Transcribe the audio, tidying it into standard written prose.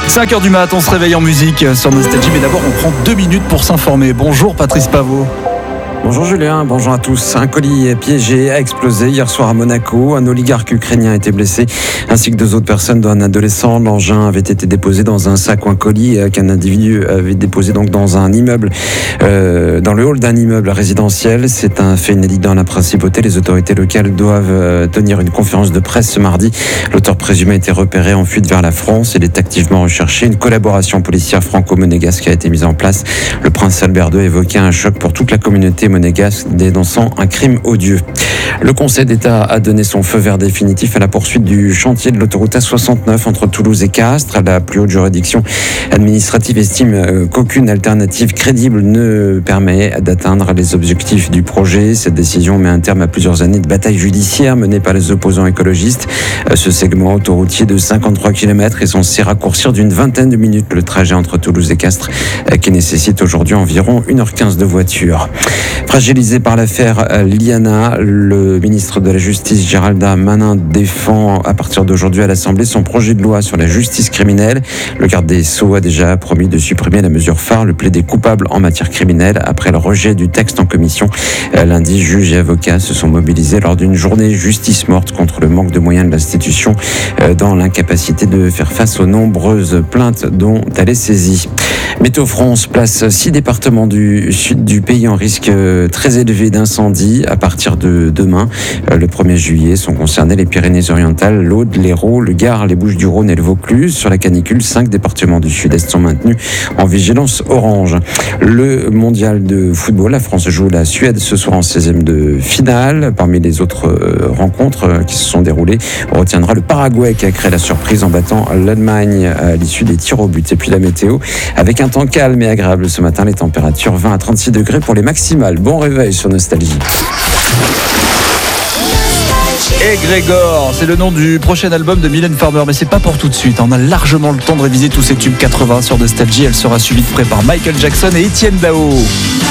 5h du mat, on se réveille en musique sur Nostalgie, mais d'abord on prend 2 minutes pour s'informer. Bonjour Patrice Pavot. Bonjour Julien, bonjour à tous. Un colis piégé a explosé hier soir à Monaco. Un oligarque ukrainien a été blessé, ainsi que 2 autres personnes, dont un adolescent. L'engin avait été déposé dans un sac ou un colis qu'un individu avait déposé donc dans un immeuble, dans le hall d'un immeuble résidentiel. C'est un fait inédit dans la principauté. Les autorités locales doivent tenir une conférence de presse ce mardi. L'auteur présumé a été repéré en fuite vers la France. Il est activement recherché. Une collaboration policière franco-monégasque a été mise en place. Le prince Albert II a évoqué un choc pour toute la communauté monégasque, dénonçant un crime odieux. Le Conseil d'État a donné son feu vert définitif à la poursuite du chantier de l'autoroute A69 entre Toulouse et Castres. La plus haute juridiction administrative estime qu'aucune alternative crédible ne permet d'atteindre les objectifs du projet. Cette décision met un terme à plusieurs années de bataille judiciaire menée par les opposants écologistes. Ce segment autoroutier de 53 km est censé raccourcir d'une vingtaine de minutes le trajet entre Toulouse et Castres, qui nécessite aujourd'hui environ 1h15 de voiture. Fragilisé par l'affaire Liana, le ministre de la Justice Gérald Darmanin défend à partir d'aujourd'hui à l'Assemblée son projet de loi sur la justice criminelle. Le garde des Sceaux a déjà promis de supprimer la mesure phare, le plaider coupable en matière criminelle, après le rejet du texte en commission. Lundi, juges et avocats se sont mobilisés lors d'une journée justice morte contre le manque de moyens de l'institution, dans l'incapacité de faire face aux nombreuses plaintes dont elle est saisie. Météo France place 6 départements du sud du pays en risque très élevé d'incendie à partir de demain. Le 1er juillet sont concernés les Pyrénées-Orientales, l'Aude, l'Hérault, le Gard, les Bouches-du-Rhône et le Vaucluse. Sur la canicule, 5 départements du sud-est sont maintenus en vigilance orange. Le mondial de football, la France joue la Suède ce soir en 16e de finale. Parmi les autres rencontres qui se sont déroulées, on retiendra le Paraguay qui a créé la surprise en battant l'Allemagne à l'issue des tirs au but. Et puis la météo, avec un temps calme et agréable ce matin, les températures 20 à 36 degrés pour les maximales. Bon réveil sur Nostalgie. Et Grégor, c'est le nom du prochain album de Mylène Farmer, mais c'est pas pour tout de suite. On a largement le temps de réviser tous ces tubes 80 sur Nostalgie. Elle sera suivie de près par Michael Jackson et Étienne Dao.